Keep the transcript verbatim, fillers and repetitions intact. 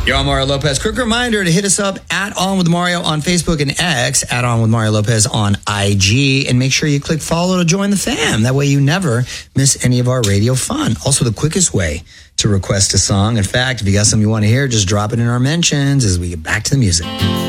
Yo, I'm Mario Lopez. Quick reminder to hit us up at On With Mario on Facebook and X, at On With Mario Lopez on I G, and make sure you click follow to join the fam. That way you never miss any of our radio fun. Also, the quickest way to request a song. In fact, if you got something you want to hear, just drop it in our mentions as we get back to the music.